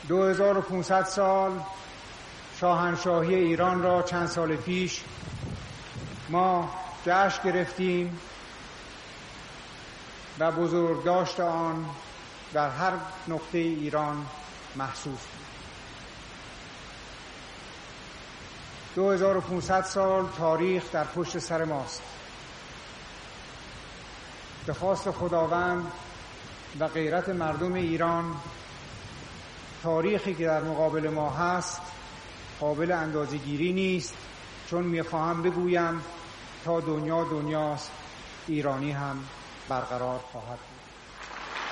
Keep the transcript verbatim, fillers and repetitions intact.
دو هزار و پانصد سال شاهنشاهی ایران را چند سال پیش ما جشن گرفتیم و بزرگداشت آن در هر نقطه ایران محسوس بود. دو هزار و پانصد سال تاریخ در پشت سر ماست. به خواست خداوند و غیرت مردم ایران، تاریخی که در مقابل ما هست قابل اندازه‌گیری نیست، چون میخواهم بگویم تا دنیا دنیاست، ایرانی هم برقرار خواهد بود.